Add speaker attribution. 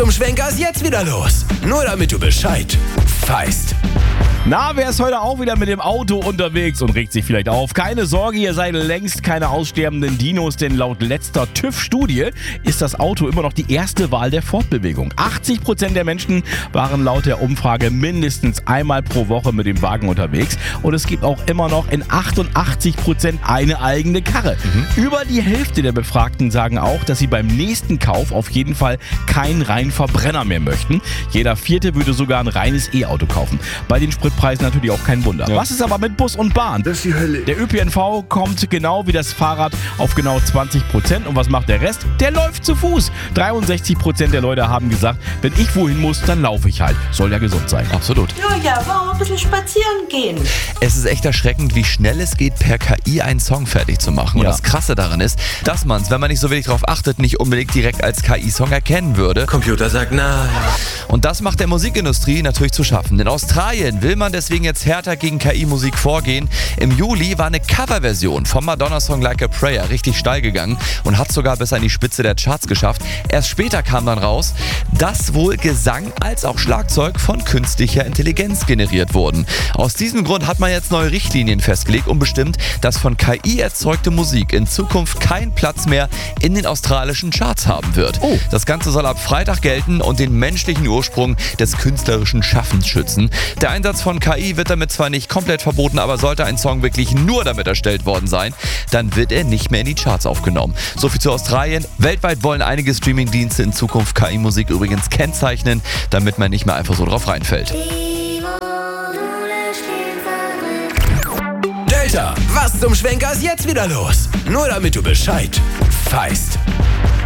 Speaker 1: zum Schwenker ist jetzt wieder los? Nur damit du Bescheid weißt.
Speaker 2: Na, wer ist heute auch wieder mit dem Auto unterwegs und regt sich vielleicht auf? Keine Sorge, ihr seid längst keine aussterbenden Dinos, denn laut letzter TÜV-Studie ist das Auto immer noch die erste Wahl der Fortbewegung. 80% der Menschen waren laut der Umfrage mindestens einmal pro Woche mit dem Wagen unterwegs und es gibt auch immer noch in 88% eine eigene Karre. Über die Hälfte der Befragten sagen auch, dass sie beim nächsten Kauf auf jeden Fall keinen reinen Verbrenner mehr möchten. Jeder Vierte würde sogar ein reines E-Auto kaufen. Bei den Spritpreisen natürlich auch kein Wunder. Ja. Was ist aber mit Bus und Bahn?
Speaker 3: Das ist die Hölle.
Speaker 2: Der ÖPNV kommt genau wie das Fahrrad auf genau 20%. Und was macht der Rest? Der läuft zu Fuß. 63% der Leute haben gesagt, wenn ich wohin muss, dann laufe ich halt. Soll ja gesund sein.
Speaker 4: Absolut.
Speaker 5: Ja, war ein bisschen spazieren gehen.
Speaker 4: Es ist echt erschreckend, wie schnell es geht, per KI einen Song fertig zu machen. Und das Krasse daran ist, dass man es, wenn man nicht so wenig drauf achtet, nicht unbedingt direkt als KI-Song erkennen würde.
Speaker 1: Computer sagt nein.
Speaker 4: Und das macht der Musikindustrie natürlich zu schaffen. In Australien will man deswegen jetzt härter gegen KI-Musik vorgehen. Im Juli war eine Coverversion vom Madonna-Song Like a Prayer richtig steil gegangen und hat sogar bis an die Spitze der Charts geschafft. Erst später kam dann raus, dass wohl Gesang als auch Schlagzeug von künstlicher Intelligenz generiert wurden. Aus diesem Grund hat man jetzt neue Richtlinien festgelegt und bestimmt, dass von KI erzeugte Musik in Zukunft keinen Platz mehr in den australischen Charts haben wird. Das Ganze soll ab Freitag gelten und den menschlichen Ursprung des künstlerischen Schaffens schützen. Der Einsatz von KI wird damit zwar nicht komplett verboten, aber sollte ein Song wirklich nur damit erstellt worden sein, dann wird er nicht mehr in die Charts aufgenommen. Soviel zu Australien. Weltweit wollen einige Streamingdienste in Zukunft KI-Musik übrigens kennzeichnen, damit man nicht mehr einfach so drauf reinfällt.
Speaker 1: Delta, was zum Schwenker ist jetzt wieder los? Nur damit du Bescheid weißt.